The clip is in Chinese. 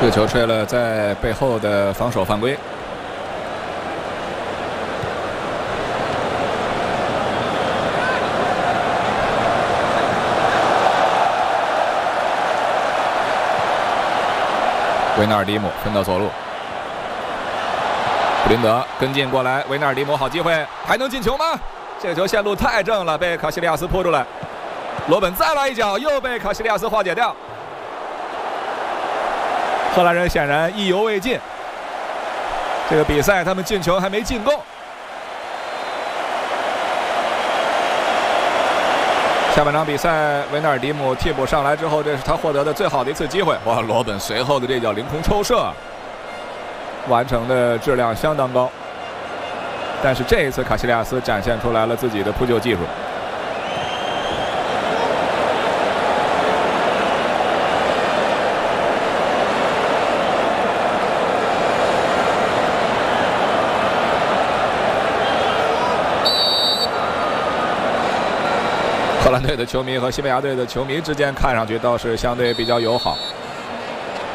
这球吹了，在背后的防守犯规。维纳尔迪姆分到左路，布林德跟进过来，维纳尔迪姆好机会，还能进球吗？这个球线路太正了，被卡西利亚斯扑出来。罗本再来一脚，又被卡西利亚斯化解掉。荷兰人显然意犹未尽，这个比赛他们进球还没进够。下半场比赛，维纳尔迪姆替补上来之后，这是他获得的最好的一次机会。哇，罗本随后的这脚凌空抽射，完成的质量相当高。但是这一次，卡西利亚斯展现出来了自己的扑救技术。荷兰队的球迷和西班牙队的球迷之间看上去倒是相对比较友好。